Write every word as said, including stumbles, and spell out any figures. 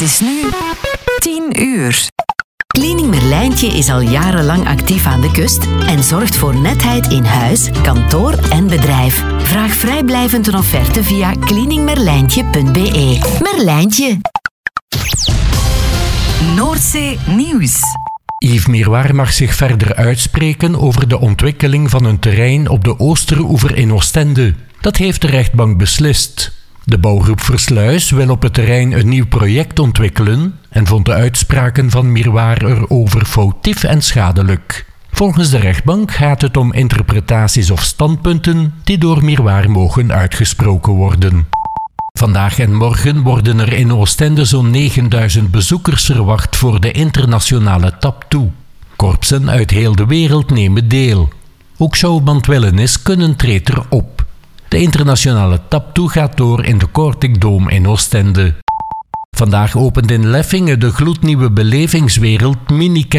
Het is nu tien uur. Cleaning Merlijntje is al jarenlang actief aan de kust en zorgt voor netheid in huis, kantoor en bedrijf. Vraag vrijblijvend een offerte via cleaning merlijntje punt b e. Merlijntje. Noordzee Nieuws. Yves Miroir mag zich verder uitspreken over de ontwikkeling van een terrein op de Oosteroever in Oostende. Dat heeft de rechtbank beslist. De bouwgroep Versluis wil op het terrein een nieuw project ontwikkelen en vond de uitspraken van Miroir erover foutief en schadelijk. Volgens de rechtbank gaat het om interpretaties of standpunten die door Miroir mogen uitgesproken worden. Vandaag en morgen worden er in Oostende zo'n negenduizend bezoekers verwacht voor de internationale Taptoe. Korpsen uit heel de wereld nemen deel. Ook Showband Willenis kunnen treedt erop. De internationale Taptoe gaat door in de Kortik Dome in Oostende. Vandaag opent in Leffingen de gloednieuwe belevingswereld Mini